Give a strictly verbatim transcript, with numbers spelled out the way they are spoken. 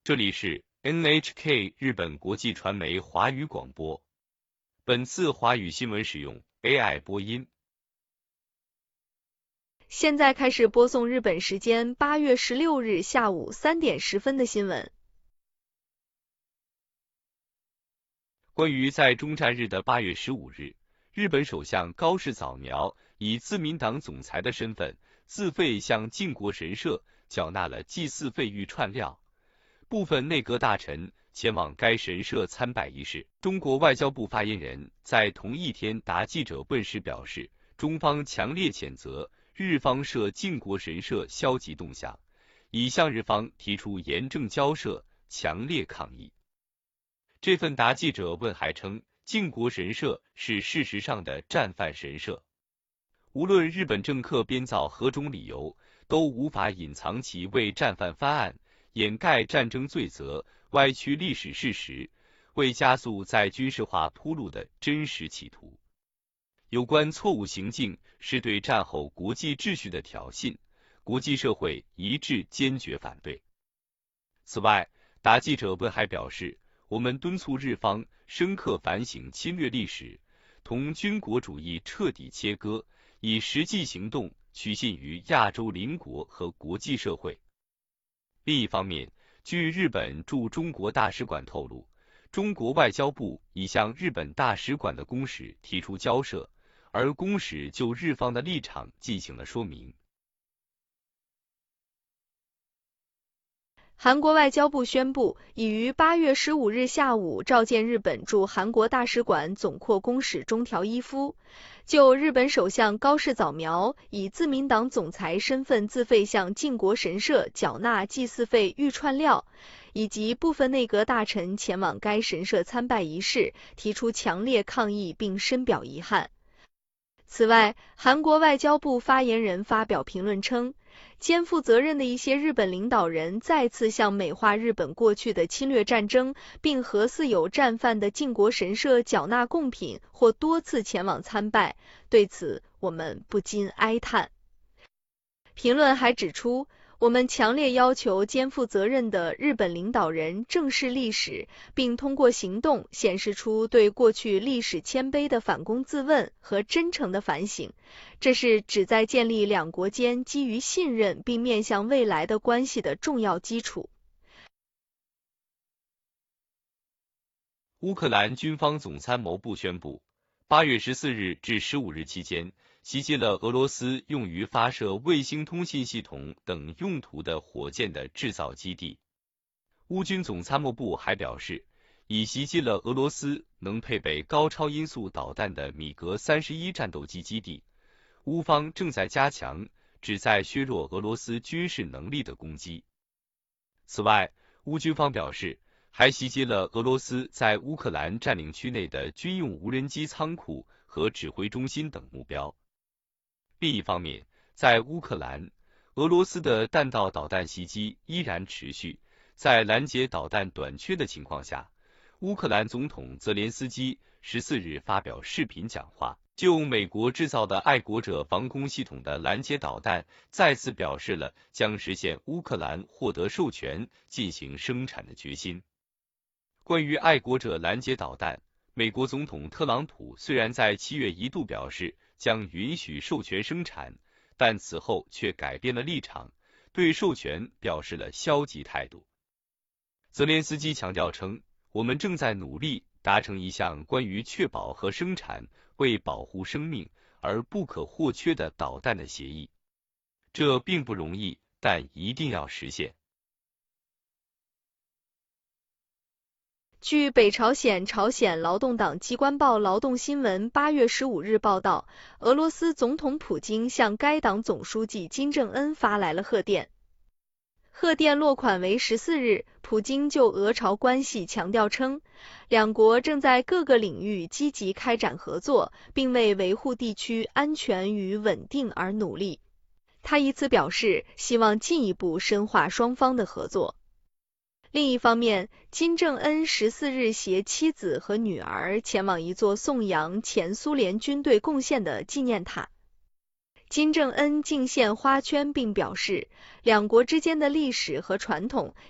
这里是 N H K 日本国际传媒华语广播。本次华语新闻使用 A I 播音。 现在开始播送日本时间八月十六日下午三点十分的新闻。 关于在终战日的八月十五日，日本首相高市早苗以自民党总裁的身份自费向靖国神社缴纳了祭祀费预串料。部分内阁大臣前往该神社参拜仪式。中国外交部发言人在同一天答记者问时表示，中方强烈谴责日方涉靖国神社消极动向，已向日方提出严正交涉，强烈抗议。这份答记者问还称，靖国神社是事实上的战犯神社，无论日本政客编造何种理由，都无法隐藏其为战犯翻案、掩盖战争罪责、歪曲历史事实、为加速在军事化铺路的真实企图。有关错误行径是对战后国际秩序的挑衅，国际社会一致坚决反对。此外，答记者问还表示，我们敦促日方深刻反省侵略历史，同军国主义彻底切割，以实际行动取信于亚洲邻国和国际社会。另一方面，据日本驻中国大使馆透露，中国外交部已向日本大使馆的公使提出交涉，而公使就日方的立场进行了说明。 韩国外交部宣布，已于八月十五日下午召见日本驻韩国大使馆总括公使中条一夫，就日本首相高市早苗以自民党总裁身份自费向靖国神社缴纳祭祀费预串料，以及部分内阁大臣前往该神社参拜仪式，提出强烈抗议并深表遗憾。此外，韩国外交部发言人发表评论称，肩负责任的一些日本领导人再次向美化日本过去的侵略战争，并核似有战犯的靖国神社缴纳贡品或多次前往参拜，对此我们不禁哀叹。评论还指出，我们强烈要求肩负责任的日本领导人正视历史，并通过行动显示出对过去历史谦卑的反躬自问和真诚的反省，这是旨在建立两国间基于信任并面向未来的关系的重要基础。 乌克兰军方总参谋部宣布，八月十四日至十五日期间，袭击了俄罗斯用于发射卫星通信系统等用途的火箭的制造基地。乌军总参谋部还表示，已袭击了俄罗斯能配备高超音速导弹的米格三十一战斗机基地。乌方正在加强旨在削弱俄罗斯军事能力的攻击。此外，乌军方表示，还袭击了俄罗斯在乌克兰占领区内的军用无人机仓库和指挥中心等目标。另一方面，在乌克兰，俄罗斯的弹道导弹袭击依然持续。在拦截导弹短缺的情况下，乌克兰总统泽连斯基十四日发表视频讲话，就美国制造的爱国者防空系统的拦截导弹再次表示了将实现乌克兰获得授权进行生产的决心。关于爱国者拦截导弹，美国总统特朗普虽然在七月一度表示将允许授权生产，但此后却改变了立场，对授权表示了消极态度。泽连斯基强调称，我们正在努力达成一项关于确保和生产为保护生命而不可或缺的导弹的协议。这并不容易，但一定要实现。 据北朝鲜朝鲜劳动党机关报劳动新闻八月十五日报道，俄罗斯总统普京向该党总书记金正恩发来了贺电。贺电落款为十四日，普京就俄朝关系强调称，两国正在各个领域积极开展合作，并为维护地区安全与稳定而努力。他以此表示，希望进一步深化双方的合作。另一方面，金正恩十四日携妻子和女儿前往一座颂扬前苏联军队贡献的纪念塔。金正恩敬献花圈并表示，两国之间的历史和传统